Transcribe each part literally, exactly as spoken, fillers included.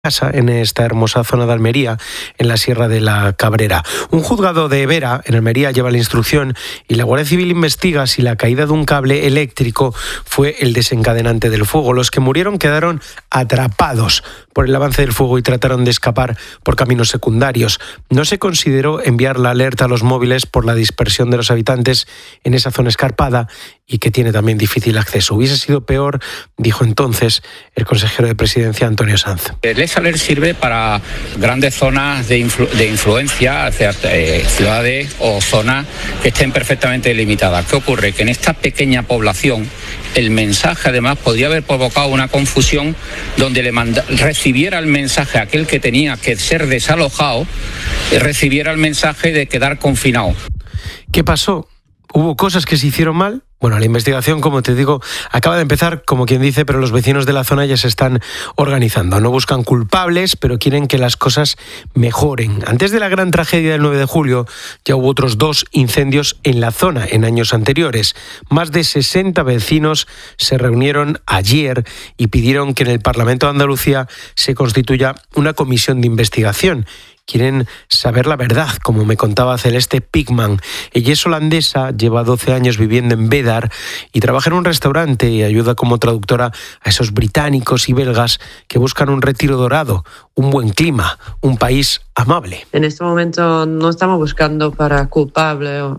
casa en esta hermosa zona de Almería, en la Sierra de la Cabrera. Un juzgado de Vera, en Almería, lleva la instrucción y la Guardia Civil investiga si la caída de un cable eléctrico fue el desencadenante del fuego. Los que murieron quedaron atrapados por el avance del fuego y trataron de escapar por caminos secundarios. No se consideró enviar la alerta a los móviles por la dispersión de los habitantes en esa zona escarpada y que tiene también difícil acceso. Hubiese sido peor, dijo entonces el consejero de Presidencia, Antonio Sanz. El Alert sirve para grandes zonas de, influ- de influencia, hacia, eh, ciudades o zonas que estén perfectamente delimitadas. ¿Qué ocurre? Que en esta pequeña población el mensaje además podría haber provocado una confusión donde le manda, recibiera el mensaje a aquel que tenía que ser desalojado, eh, recibiera el mensaje de quedar confinado. ¿Qué pasó? ¿Hubo cosas que se hicieron mal? Bueno, la investigación, como te digo, acaba de empezar, como quien dice, pero los vecinos de la zona ya se están organizando. No buscan culpables, pero quieren que las cosas mejoren. Antes de la gran tragedia del nueve de julio, ya hubo otros dos incendios en la zona en años anteriores. Más de sesenta vecinos se reunieron ayer y pidieron que en el Parlamento de Andalucía se constituya una comisión de investigación. Quieren saber la verdad, como me contaba Celeste Pigman. Ella es holandesa, lleva doce años viviendo en Bedar y trabaja en un restaurante y ayuda como traductora a esos británicos y belgas que buscan un retiro dorado, un buen clima, un país amable. En este momento no estamos buscando para culpable o,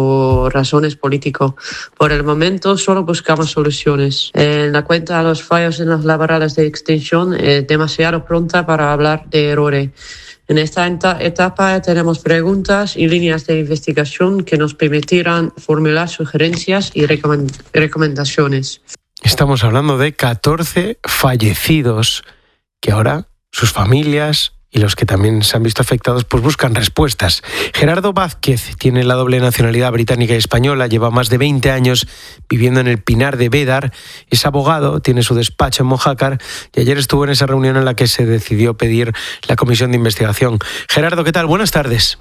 o razones políticas. Por el momento solo buscamos soluciones. En la cuenta de los fallos en las laborales de extinción es demasiado pronta para hablar de errores. En esta etapa tenemos preguntas y líneas de investigación que nos permitirán formular sugerencias y recomendaciones. Estamos hablando de catorce fallecidos que ahora sus familias y los que también se han visto afectados pues buscan respuestas. Gerardo Vázquez tiene la doble nacionalidad británica y española, lleva más de veinte años viviendo en el Pinar de Bedar, es abogado, tiene su despacho en Mojácar y ayer estuvo en esa reunión en la que se decidió pedir la comisión de investigación. Gerardo, ¿qué tal? Buenas tardes.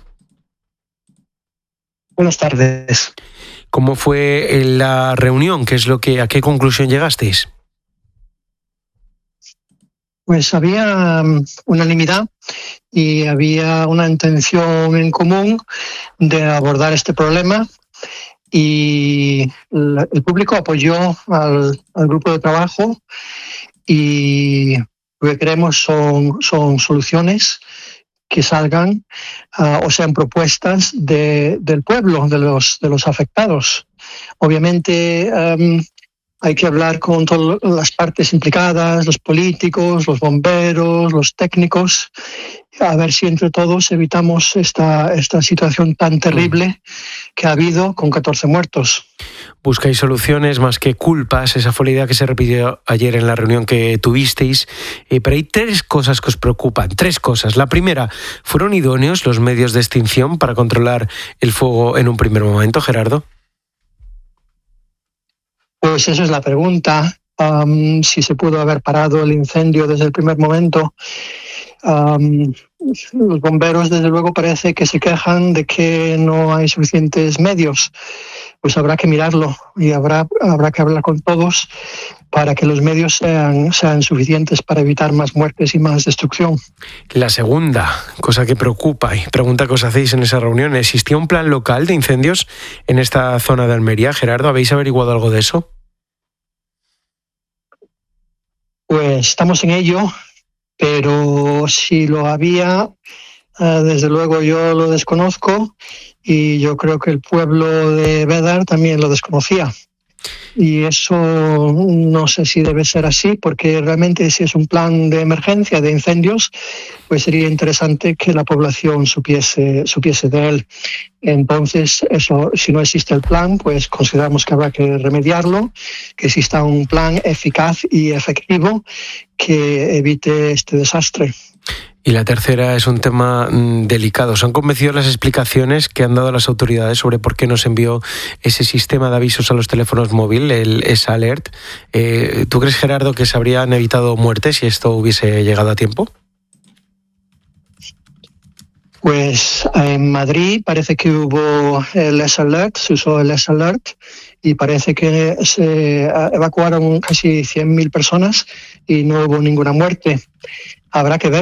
Buenas tardes. ¿Cómo fue la reunión? ¿Qué es lo que, a qué conclusión llegasteis? Pues había unanimidad y había una intención en común de abordar este problema y el público apoyó al, al grupo de trabajo y lo que queremos son, son soluciones que salgan uh, o sean propuestas de, del pueblo, de los, de los afectados. Obviamente um, hay que hablar con todas las partes implicadas, los políticos, los bomberos, los técnicos, a ver si entre todos evitamos esta, esta situación tan terrible que ha habido con catorce muertos. Buscáis soluciones más que culpas, esa fue la idea que se repitió ayer en la reunión que tuvisteis, eh, pero hay tres cosas que os preocupan, tres cosas. La primera, ¿fueron idóneos los medios de extinción para controlar el fuego en un primer momento, Gerardo? Pues esa es la pregunta, um, si se pudo haber parado el incendio desde el primer momento. Um, los bomberos, desde luego, parece que se quejan de que no hay suficientes medios. Pues habrá que mirarlo y habrá, habrá que hablar con todos para que los medios sean, sean suficientes para evitar más muertes y más destrucción. La segunda cosa que preocupa y pregunta que os hacéis en esa reunión, ¿existía un plan local de incendios en esta zona de Almería? Gerardo, ¿habéis averiguado algo de eso? Pues estamos en ello, pero si lo había, desde luego yo lo desconozco y yo creo que el pueblo de Bedar también lo desconocía. Y eso no sé si debe ser así, porque realmente si es un plan de emergencia de incendios, pues sería interesante que la población supiese, supiese de él. Entonces, eso, si no existe el plan, pues consideramos que habrá que remediarlo, que exista un plan eficaz y efectivo que evite este desastre. Y la tercera es un tema mmm, delicado. ¿Os han convencido las explicaciones que han dado las autoridades sobre por qué no se envió ese sistema de avisos a los teléfonos móviles, el E S Alert? Eh, ¿Tú crees, Gerardo, que se habrían evitado muertes si esto hubiese llegado a tiempo? Pues en Madrid parece que hubo el E S Alert, se usó el E S Alert y parece que se evacuaron casi cien mil personas y no hubo ninguna muerte. habrá que ver